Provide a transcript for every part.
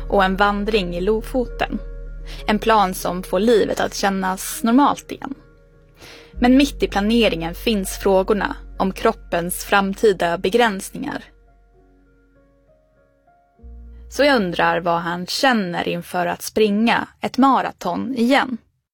och en vandring i Lofoten. En plan som får livet att kännas normalt igen. Men mitt i planeringen finns frågorna om kroppens framtida begränsningar. Så jag undrar vad han känner inför att springa ett maraton igen.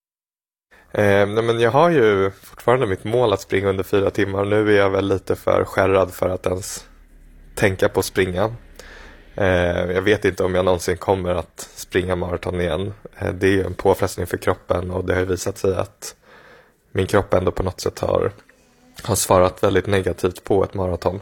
Men jag har ju fortfarande mitt mål att springa under 4 timmar. Nu är jag väl lite för skärrad för att ens tänka på att springa. Jag vet inte om jag någonsin kommer att springa maraton igen. Det är ju en påfrestning för kroppen och det har ju visat sig att min kropp ändå på något sätt har svarat väldigt negativt på ett maraton.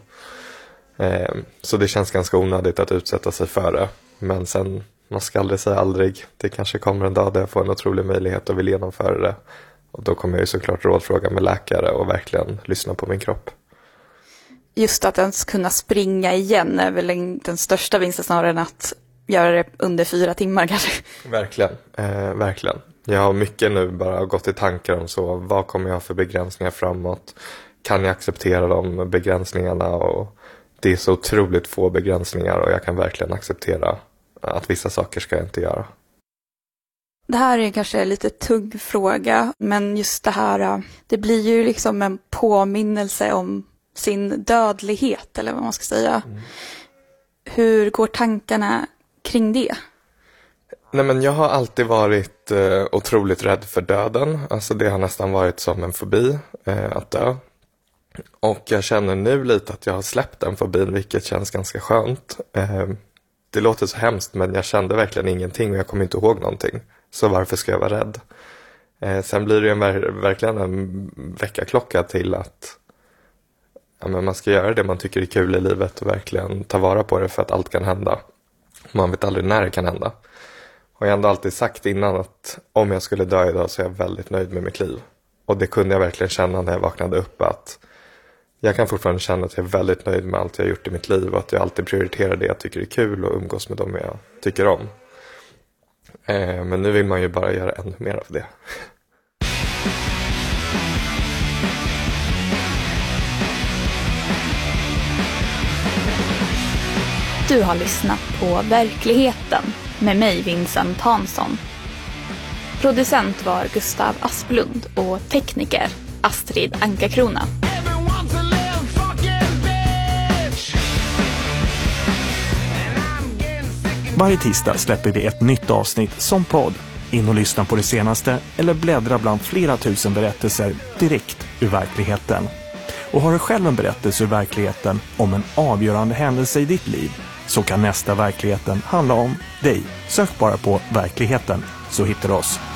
Så det känns ganska onödigt att utsätta sig för det. Men sen, man ska aldrig säga aldrig. Det kanske kommer en dag där jag får en otrolig möjlighet och vill genomföra det. Och då kommer jag ju såklart rådfråga med läkare och verkligen lyssna på min kropp. Just att ens kunna springa igen är väl den största vinsten snarare än att göra det under 4 timmar kanske. Verkligen. Jag har mycket nu bara gått i tankar om så. Vad kommer jag ha för begränsningar framåt? Kan jag acceptera de begränsningarna? Och det är så otroligt få begränsningar och jag kan verkligen acceptera att vissa saker ska jag inte göra. Det här är kanske en lite tung fråga, men just det här, det blir ju liksom en påminnelse om sin dödlighet eller vad man ska säga. Hur går tankarna kring det? Nej, men jag har alltid varit otroligt rädd för döden. Alltså det har nästan varit som en fobi att dö. Och jag känner nu lite att jag har släppt den fobin, vilket känns ganska skönt. Det låter så hemskt, men jag kände verkligen ingenting och jag kommer inte ihåg någonting. Så varför ska jag vara rädd? Sen blir det verkligen en väckarklocka till att men man ska göra det man tycker är kul i livet och verkligen ta vara på det för att allt kan hända. Man vet aldrig när det kan hända. Och jag har ändå alltid sagt innan att om jag skulle dö idag så är jag väldigt nöjd med mitt liv. Och det kunde jag verkligen känna när jag vaknade upp, att jag kan fortfarande känna att jag är väldigt nöjd med allt jag har gjort i mitt liv och att jag alltid prioriterar det jag tycker är kul och umgås med dem jag tycker om. Men nu vill man ju bara göra ännu mer av det. Du har lyssnat på Verkligheten med mig, Vincent Hansson. Producent var Gustav Asplund och tekniker Astrid Ankakrona. Varje tisdag släpper vi ett nytt avsnitt som podd. In och lyssna på det senaste eller bläddra bland flera tusen berättelser direkt ur verkligheten. Och har du själv en berättelse ur verkligheten om en avgörande händelse i ditt liv, så kan nästa Verkligheten handla om dig. Sök bara på Verkligheten så hittar du oss.